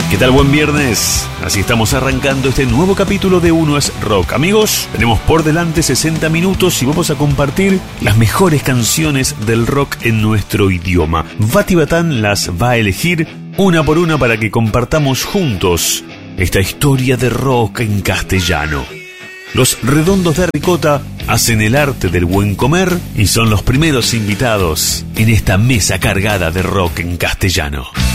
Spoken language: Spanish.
¿Qué tal? Buen viernes. Así estamos arrancando este nuevo capítulo de Uno es Rock. Amigos, tenemos por delante 60 minutos y vamos a compartir las mejores canciones del rock en nuestro idioma. Vati Batán las va a elegir una por una para que compartamos juntos esta historia de rock en castellano. Los Redondos de Ricota hacen el arte del buen comer y son los primeros invitados en esta mesa cargada de rock en castellano.